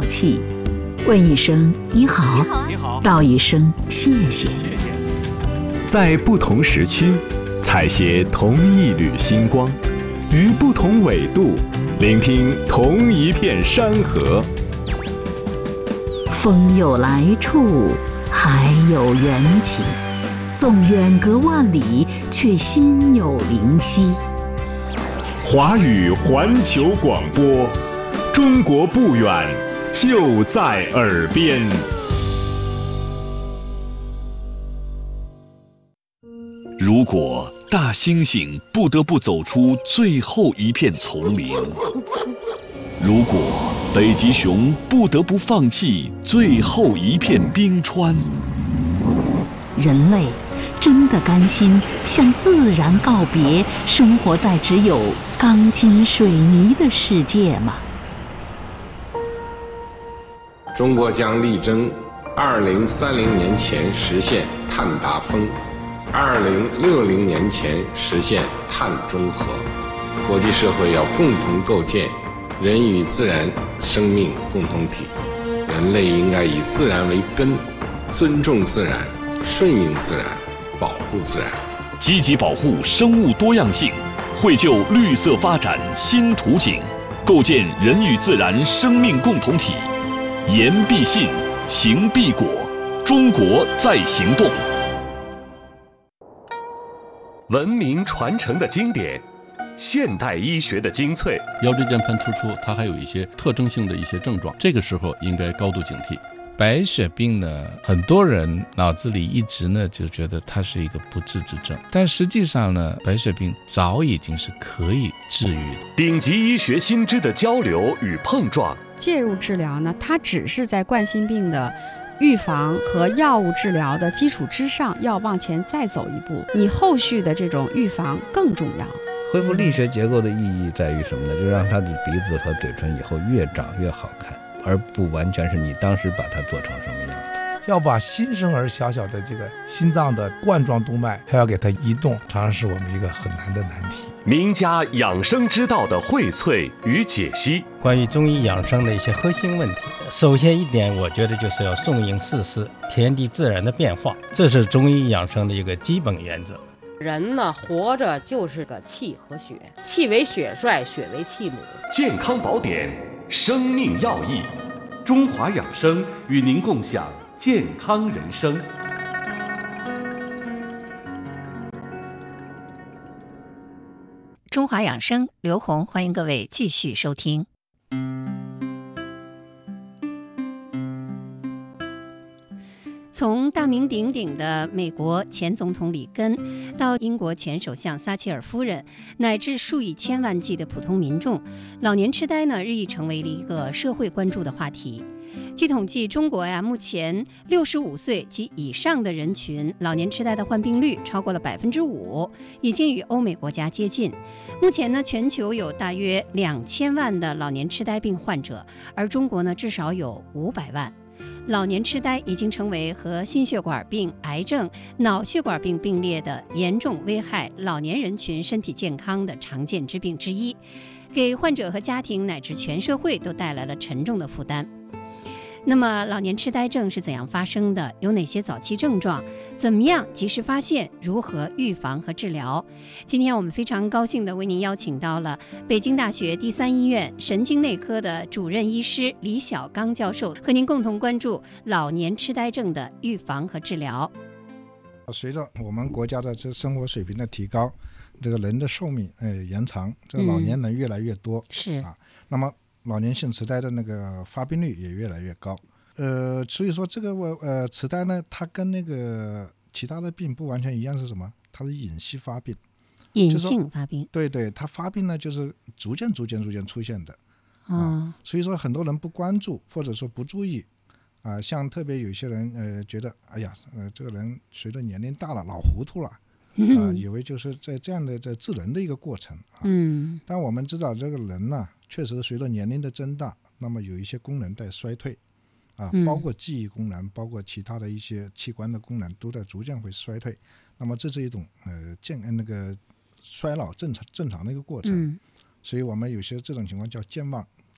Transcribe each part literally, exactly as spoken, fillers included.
气。问一声你好， 你好， 道一声谢谢。 谢谢。 在不同时区，采撷同一缕星光，于不同纬度，聆听同一片山河。 风有来处，海有缘起，纵远隔万里，却心有灵犀。 华语环球广播，中国不远，就在耳边。 如果大猩猩不得不走出最后一片丛林，如果北极熊不得不放弃最后一片冰川， 人类真的甘心向自然告别，生活在只有钢筋水泥的世界吗？ 中国将力争二零三零年前实现碳达峰，二零六零年前实现碳中和。国际社会要共同构建人与自然生命共同体，人类应该以自然为根，尊重自然，顺应自然，保护自然， 积极保护生物多样性，绘就绿色发展新图景，构建人与自然生命共同体。言必信，行必果，中国在行动。 文明传承的经典，现代医学的精粹。 腰椎间盘突出它还有一些特征性的一些症状，这个时候应该高度警惕。白血病呢，很多人脑子里一直呢就觉得它是一个不治之症，但实际上呢，白血病早已经是可以治愈的。 顶级医学新知的交流与碰撞， 介入治疗呢，它只是在冠心病的预防和药物治疗的基础之上，要往前再走一步，你后续的这种预防更重要。 恢复力学结构的意义在于什么呢？就是让他的鼻子和嘴唇以后越长越好看，而不完全是你当时把它做成什么样的。 要把新生儿小小的这个心脏的冠状动脉还要给它移动，常常是我们一个很难的难题。 名家养生之道的荟萃与解析， 关于中医养生的一些核心问题，首先一点，我觉得就是要顺应四时，天地自然的变化，这是中医养生的一个基本原则。 人呢，活着就是个气和血，气为血帅，血为气母。 健康宝典，生命要义，中华养生与您共享健康人生。 中华养生，刘红，欢迎各位继续收听。从大名鼎鼎的美国前总统里根，到英国前首相撒切尔夫人，乃至数以千万计的普通民众，老年痴呆呢日益成为了一个社会关注的话题。据统计，中国呀目前六十五岁及以上的人群老年痴呆的患病率超过了百分之五，已经与欧美国家接近。目前呢，全球有大约两千万的老年痴呆病患者，而中国呢至少有五百万。老年痴呆已经成为和心血管病、癌症、脑血管病并列的严重危害老年人群身体健康的常见之病之一，给患者和家庭乃至全社会都带来了沉重的负担。那么老年痴呆症是怎样发生的？有哪些早期症状？怎么样及时发现？如何预防和治疗？今天我们非常高兴地为您邀请到了北京大学第三医院神经内科的主任医师李小刚教授，和您共同关注老年痴呆症的预防和治疗。 随着我们国家的这生活水平的提高，这个人的寿命呃延长，这个老年人越来越多， 嗯、是啊，那么老年性痴呆的那个发病率也越来越高，呃，所以说这个呃痴呆呢，它跟那个其他的病不完全一样，是什么？它是隐性发病， 隐性发病， 对对，它发病呢就是逐渐逐渐逐渐出现的， 哦、 啊，所以说很多人不关注或者说不注意，啊，像特别有些人呃觉得，哎呀，呃这个人随着年龄大了老糊涂了。啊，以为就是在这样的在智能的一个过程啊， 嗯， 但我们知道这个人呢，确实随着年龄的增大，那么有一些功能在衰退，啊，包括记忆功能，包括其他的一些器官的功能都在逐渐会衰退，那么这是一种呃健那个衰老正常正常的一个过程， 嗯， 所以我们有些这种情况叫健忘，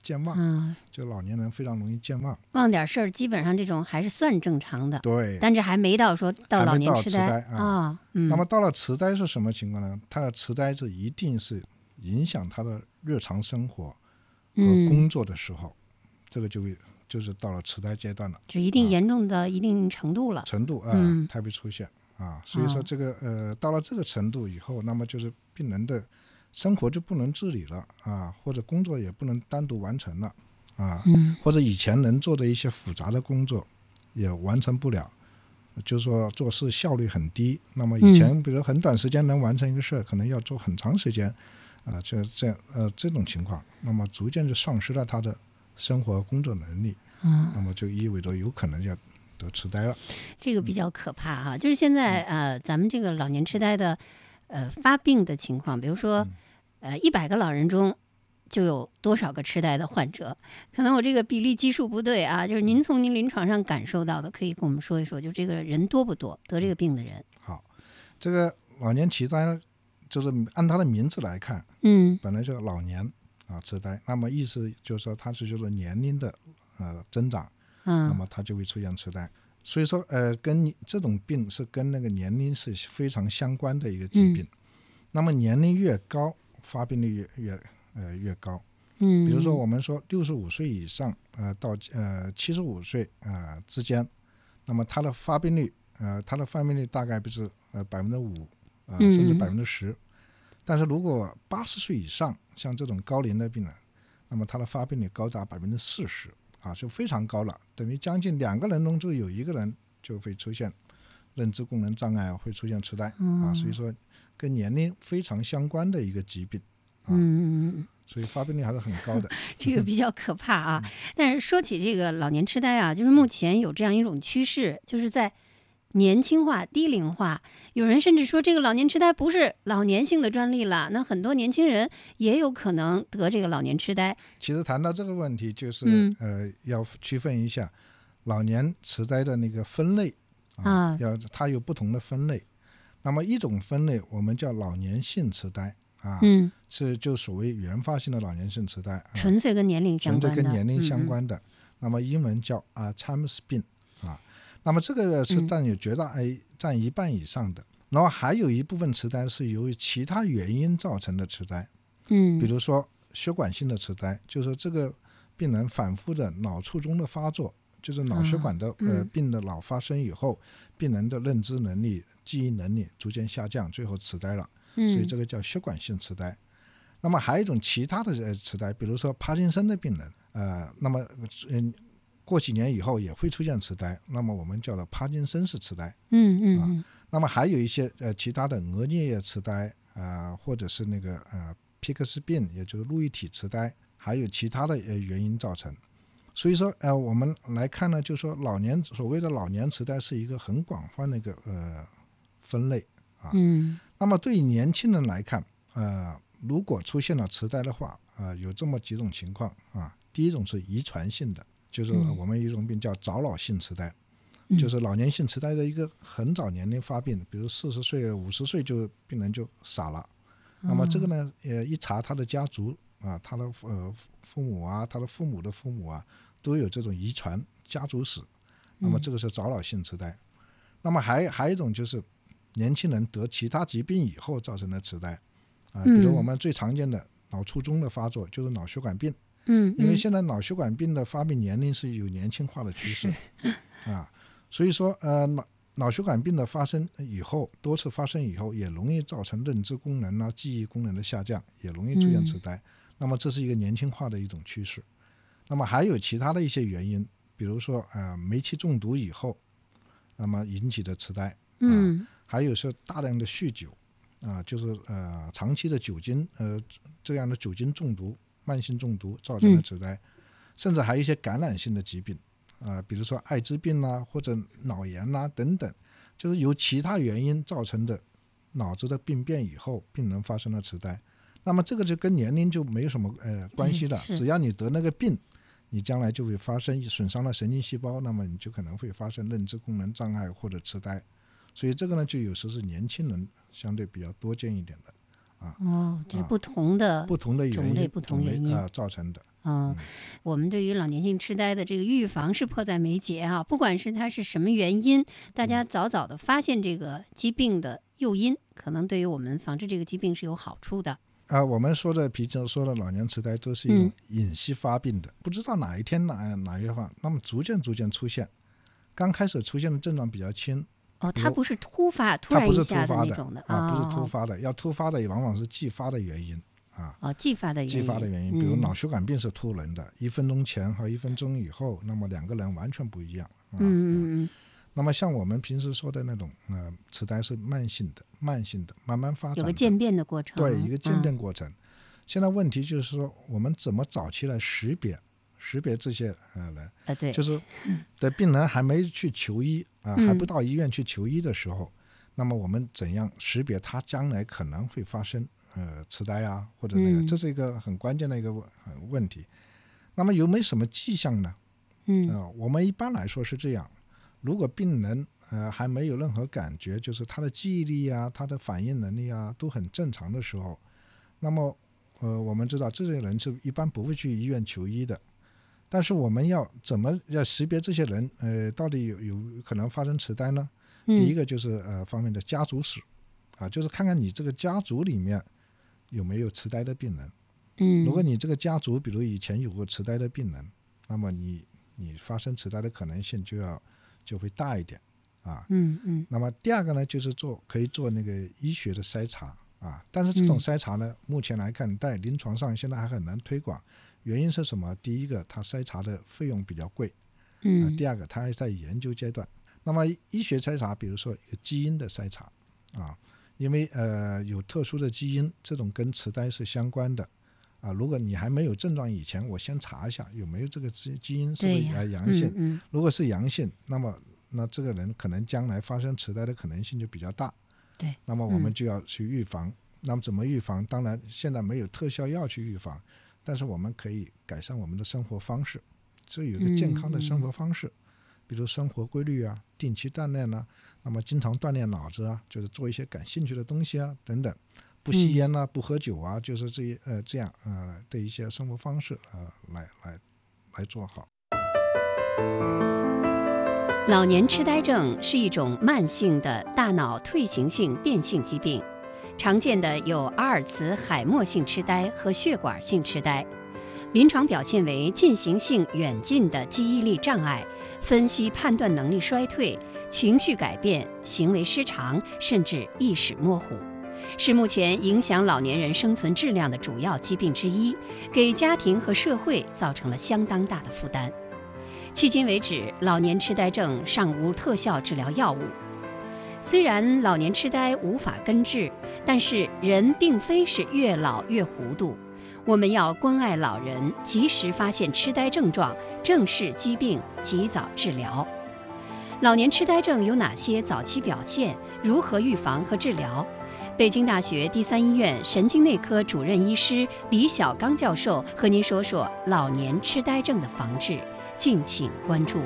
健忘， 嗯， 就老年人非常容易健忘， 忘点事儿，基本上这种还是算正常的。 对， 但这还没到说到老年痴呆还没到痴呆啊、 哦嗯。 那么到了痴呆是什么情况呢？他的痴呆是一定是影响他的日常生活和工作的时候，嗯、这个就就是到了痴呆阶段了， 就一定严重的一定程度了，啊、 程度啊、嗯，它会出现啊。所以说这个、哦、呃，到了这个程度以后，那么就是病人的生活就不能自理了啊，或者工作也不能单独完成了啊， 嗯、 或者以前能做的一些复杂的工作也完成不了，就是说做事效率很低。那么以前比如很短时间能完成一个事，可能要做很长时间啊，这这呃这种情况，那么逐渐就丧失了他的生活工作能力， 嗯， 那么就意味着有可能要得痴呆了。 这个比较可怕哈、啊，就是现在呃咱们这个老年痴呆的呃发病的情况，比如说呃一百个老人中就有多少个痴呆的患者？可能我这个比例基数不对啊，就是您从您临床上感受到的，可以跟我们说一说，就这个人多不多，得这个病的人？ 好，这个老年痴呆呢，就是按它的名字来看， 嗯， 本来就老年啊痴呆，那么意思就是说它是就是年龄的呃增长， 嗯， 那么它就会出现痴呆。所以说呃跟这种病是跟那个年龄是非常相关的一个疾病。嗯、那么年龄越高，发病率越越呃越高。 嗯， 比如说我们说六十五岁以上呃到呃七十五岁啊、呃、之间，那么它的发病率呃它的发病率大概不是呃百分之五啊甚至百分之十。但是如果八十岁以上，像这种高龄的病人，那么他的发病率高达百分之四十啊，就非常高了，等于将近两个人中就有一个人就会出现认知功能障碍，会出现痴呆、嗯、啊，所以说跟年龄非常相关的一个疾病啊， 嗯， 所以发病率还是很高的。 这个比较可怕啊。但是说起这个老年痴呆啊，就是目前有这样一种趋势，就是在年轻化、低龄化，有人甚至说这个老年痴呆不是老年性的专利了，那很多年轻人也有可能得这个老年痴呆。 其实谈到这个问题，就是、 嗯、 呃，要区分一下老年痴呆的那个分类啊，啊要它有不同的分类。那么一种分类我们叫老年性痴呆啊， 嗯， 是就所谓原发性的老年性痴呆，啊、 纯粹跟年龄相关的， 纯粹跟年龄相关的。 嗯、 那么英文叫阿尔茨海默病啊。那么这个是占有绝大、嗯、占一半以上的，然后还有一部分痴呆是由于其他原因造成的痴呆， 嗯， 比如说血管性的痴呆，就是这个病人反复的脑卒中的发作，就是脑血管的、啊嗯、呃病的老发生以后，病人的认知能力、记忆能力逐渐下降，最后痴呆了， 嗯、 所以这个叫血管性痴呆。那么还有一种其他的呃痴呆，比如说帕金森的病人，呃，那么嗯。过几年以后也会出现痴呆，那么我们叫做帕金森氏痴呆。 嗯嗯啊，那么还有一些呃其他的额颞叶痴呆啊、呃，或者是那个呃皮克斯病，也就是路易体痴呆，还有其他的呃原因造成。所以说呃我们来看呢，就是说老年所谓的老年痴呆是一个很广泛的一个呃分类啊。 嗯。 那么对于年轻人来看，呃如果出现了痴呆的话，呃有这么几种情况啊。第一种是遗传性的。就是我们有一种病叫早老性痴呆、嗯、就是老年性痴呆的一个很早年龄发病，比如四十岁五十岁就病人就傻了、嗯、那么这个呢呃一查他的家族啊，他的呃父母啊，他的父母的父母啊都有这种遗传家族史，那么这个是早老性痴呆、嗯、那么还还有一种就是年轻人得其他疾病以后造成的痴呆啊，比如我们最常见的脑卒中的发作就是脑血管病， 嗯， 因为现在脑血管病的发病年龄是有年轻化的趋势啊，所以说呃脑脑血管病的发生以后，多次发生以后，也容易造成认知功能啊、记忆功能的下降，也容易出现痴呆、嗯。那么这是一个年轻化的一种趋势。那么还有其他的一些原因，比如说呃煤气中毒以后，那么引起的痴呆，啊、 嗯， 还有是大量的酗酒啊，就是呃长期的酒精呃这样的酒精中毒。慢性中毒造成的痴呆、嗯，甚至还有一些感染性的疾病啊、呃，比如说艾滋病啦、啊，或者脑炎啦、啊、等等，就是由其他原因造成的脑子的病变以后，病人发生了痴呆。那么这个就跟年龄就没有什么呃关系了，只要你得那个病，你将来就会发生损伤了神经细胞，那么你就可能会发生认知功能障碍或者痴呆。所以这个呢，就有时是年轻人相对比较多见一点的。啊、 哦，这是不同的、 啊、不同的原因、 不同原因啊、造成的。 嗯，我们对于老年性痴呆的这个预防是迫在眉睫啊，不管是它是什么原因，大家早早的发现这个疾病的诱因，可能对于我们防治这个疾病是有好处的。 啊，我们说的皮筋说的老年痴呆都是一种隐息发病的，嗯、不知道哪一天哪哪一方，那么逐渐逐渐出现，刚开始出现的症状比较轻。 哦，它不是突发，突然一下的那种的啊，不是突发的，要突发的往往是继发的原因啊。 哦，继发的原因。 继发的原因，比如脑血管病是突然的，嗯、一分钟前和一分钟以后，那么两个人完全不一样。啊、 嗯嗯嗯。 那么像我们平时说的那种呃痴呆是慢性的，慢性的，慢慢发展的， 有个渐变的过程。 对，一个渐变过程。嗯、现在问题就是说，我们怎么早期来识别？识别这些呃人， 啊对， 就是的病人还没去求医啊、呃，还不到医院去求医的时候，嗯、那么我们怎样识别他将来可能会发生呃痴呆啊，或者那个，嗯、这是一个很关键的一个问题。那么有没有什么迹象呢？ 嗯， 呃，我们一般来说是这样，如果病人呃还没有任何感觉，就是他的记忆力啊、他的反应能力啊都很正常的时候，那么呃我们知道这些人是一般不会去医院求医的。但是我们要怎么要识别这些人，呃，到底有有可能发生痴呆呢？ 嗯、 第一个就是呃方面的家族史，啊，就是看看你这个家族里面有没有痴呆的病人。 嗯， 如果你这个家族比如以前有过痴呆的病人，那么你你发生痴呆的可能性就要就会大一点啊。 嗯嗯。 那么第二个呢，就是做可以做那个医学的筛查啊，但是这种筛查呢，嗯、目前来看在临床上现在还很难推广。原因是什么？第一个，它筛查的费用比较贵， 嗯、 呃，第二个，它还在研究阶段。那么医学筛查，比如说一个基因的筛查啊，因为呃有特殊的基因，这种跟痴呆是相关的啊。如果你还没有症状以前，我先查一下有没有这个基基因是不是呃阳性， 嗯嗯、 如果是阳性，那么那这个人可能将来发生痴呆的可能性就比较大。 对， 那么我们就要去预防。嗯、那么怎么预防？当然现在没有特效药去预防。但是我们可以改善我们的生活方式，所以有一个健康的生活方式，嗯、比如生活规律啊，定期锻炼啊，那么经常锻炼脑子啊，就是做一些感兴趣的东西啊，等等，不吸烟啊，嗯、不喝酒啊，就是这些呃这样呃的一些生活方式呃来来来做好。 老年痴呆症是一种慢性的大脑退行性变性疾病。常见的有阿尔茨海默性痴呆和血管性痴呆，临床表现为进行性远近的记忆力障碍、分析判断能力衰退、情绪改变、行为失常，甚至意识模糊，是目前影响老年人生存质量的主要疾病之一，给家庭和社会造成了相当大的负担。迄今为止，老年痴呆症尚无特效治疗药物。虽然老年痴呆无法根治，但是人并非是越老越糊涂。我们要关爱老人，及时发现痴呆症状，正视疾病，及早治疗。老年痴呆症有哪些早期表现？如何预防和治疗？北京大学第三医院神经内科主任医师李小刚教授和您说说老年痴呆症的防治，敬请关注。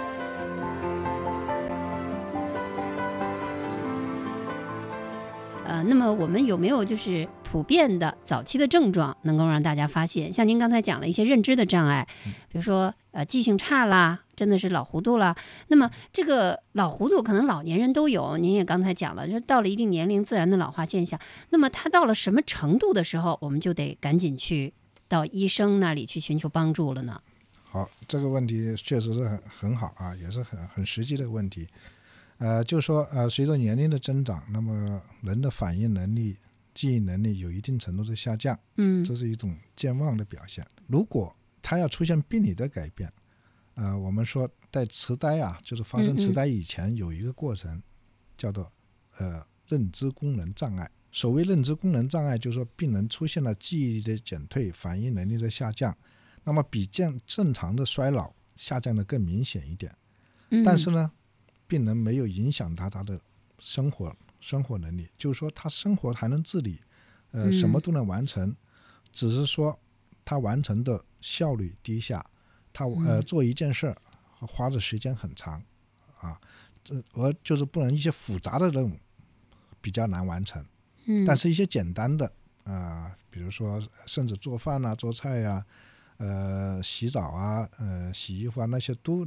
呃，那么我们有没有就是普遍的早期的症状能够让大家发现？像您刚才讲了一些认知的障碍，比如说呃记性差啦，真的是老糊涂啦。那么这个老糊涂可能老年人都有，您也刚才讲了，就到了一定年龄自然的老化现象。那么他到了什么程度的时候，我们就得赶紧去到医生那里去寻求帮助了呢？ 好，这个问题确实是很很好啊，也是很很实际的问题。呃，就说呃，随着年龄的增长，那么人的反应能力、记忆能力有一定程度的下降， 嗯， 这是一种健忘的表现。如果他要出现病理的改变，呃，我们说在痴呆啊，就是发生痴呆以前有一个过程，嗯嗯叫做呃认知功能障碍。所谓认知功能障碍，就是说病人出现了记忆力的减退、反应能力的下降，那么比正正常的衰老下降的更明显一点。 嗯、 但是呢，病人没有影响他他的生活生活能力，就是说他生活还能自理，呃，什么都能完成，嗯、只是说他完成的效率低下，他呃做一件事花的时间很长啊，这而就是不能一些复杂的任务比较难完成， 嗯， 但是一些简单的啊、呃，比如说甚至做饭啊、做菜呀、 呃洗澡啊、呃洗衣服啊那些都